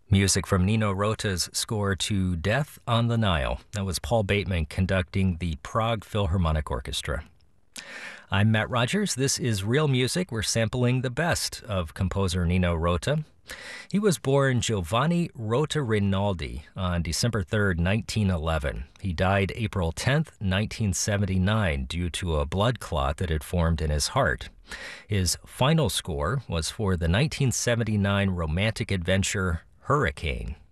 Music from Nino Rota's score to Death on the Nile. That was Paul Bateman conducting the Prague Philharmonic Orchestra. I'm Matt Rogers. This is Real Music. We're sampling the best of composer Nino Rota. He was born Giovanni Rota Rinaldi on December 3rd, 1911. He died April 10th, 1979, due to a blood clot that had formed in his heart. His final score was for the 1979 romantic adventure Hurricane.